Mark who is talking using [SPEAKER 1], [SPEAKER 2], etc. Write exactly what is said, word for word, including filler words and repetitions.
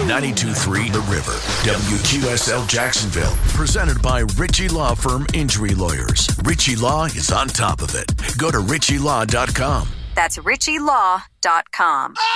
[SPEAKER 1] ninety-two point three The River, W Q S L Jacksonville. Presented by Ritchie Law Firm Injury Lawyers. Ritchie Law is on top of it. Go to ritchie law dot com.
[SPEAKER 2] That's ritchie law dot com.